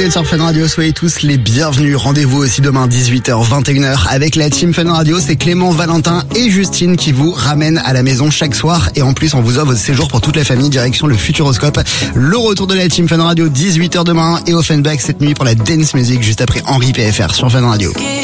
êtes sur Fun Radio, soyez tous les bienvenus. Rendez-vous aussi demain 18h, 21h avec la team Fun Radio. C'est Clément, Valentin et Justine qui vous ramènent à la maison chaque soir. Et en plus, on vous offre votre séjour pour toute la famille, direction le Futuroscope. Le retour de la team Fun Radio, 18h demain et Offenbach cette nuit pour la dance music juste après Henri PFR sur Fun Radio.